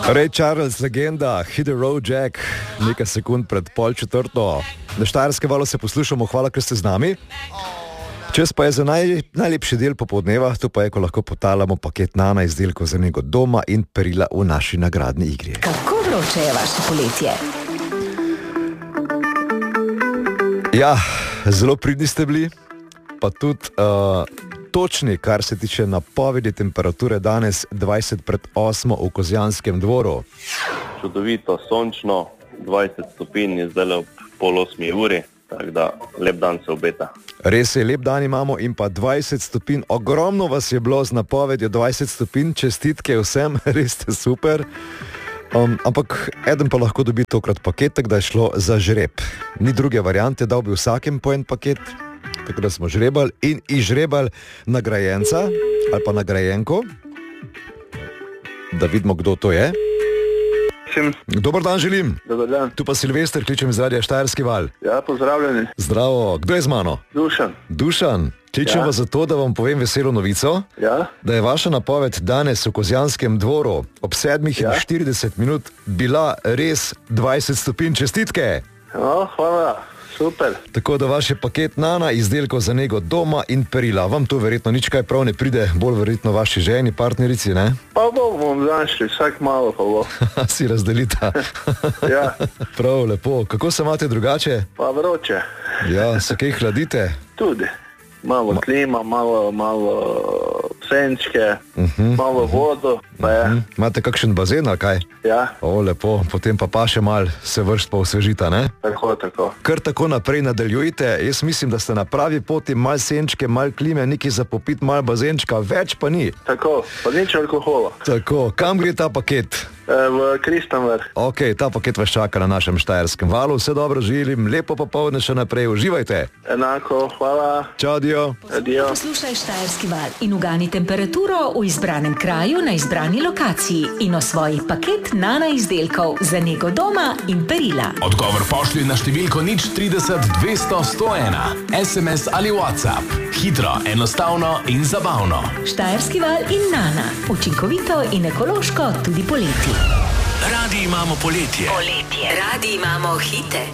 Ray Charles, legenda, Hit the Road Jack, nekaj sekund pred 3:30. Na Štajerskem valu se poslušamo, hvala, ker ste z nami. Čas pa je za najlepši del popoldneva, to pa je, ko lahko potalamo paket Nana izdelkov za nego doma in perila v naši nagradni igri. Kako vroče je vaše poletje? Ja, zelo pridni ste bili, pa tudi točni, kar se tiče napovedi temperature danes 7:20 v Kozjanskem dvoru. Čudovito, sončno, 20 stopinj je zdaj ob 7:30, tako da lep dan se obeta. Res je, lep dan imamo in pa 20 stopinj, ogromno vas je bilo z napovedjo 20 stopinj, čestitke vsem, res ste super. Ampak eden pa lahko dobi tokrat paketek, da je šlo za žreb. Ni druge variante, dal bi vsakem po en paket, tako da smo žrebali in izžrebali nagrajenca ali pa nagrajenko. Da vidimo, kdo to je. Dobar dan želim. Dobar dan. Tu pa Silvester, kličem iz radia Štajerski val. Ja, pozdravljeni. Zdravo, kdo je z mano? Dušan. Dušan, kličem vas zato, da vam povem veselo novico, da je vaša napoved danes v Kozjanskem dvoru ob 7:40 bila res 20 stopinj, čestitke. Hvala, super. Tako da vaš je paket Nana izdelkov za nego doma in perila. Vam to verjetno nič kaj prav ne pride, bolj verjetno vaši ženi, partnerici, ne? Pa bomo našli, vsak malo pa bo. Si razdelita. Ja. Prav lepo. Kako se imate drugače? Pa vroče. Ja, se kaj hladite? Tudi. Malo klima, malo senčke, malo vodo, pa je. Imate kakšen bazen ali kaj? Ja. Lepo, potem pa še mal se vrst pa osvežita, ne? Tako. Kar tako naprej nadaljujte, jaz mislim, da ste na pravi poti, mal senčke, mal klime, nekaj za popit, mal bazenčka, več pa ni. Tako, pa nič alkohola. Tako, kam gre ta paket? V Kristanvrh. Ok, ta paket vas čaka na našem Štajerskem valu, vse dobro želim, lepo popoldne še naprej, uživajte. Enako, hvala. Čau, adio. Poslušaj Štajerski val in ugani temperaturo v izbranem kraju na izbrani lokaciji in osvoji paket Nana izdelkov za nego doma in perila. Odgovor pošlji na številko 030 200 101, SMS ali WhatsApp. Hitro, enostavno in zabavno. Štajerski val in Nana, učinkovito in ekološko tudi poleti. Radi imamo poletje. Radi imamo hite.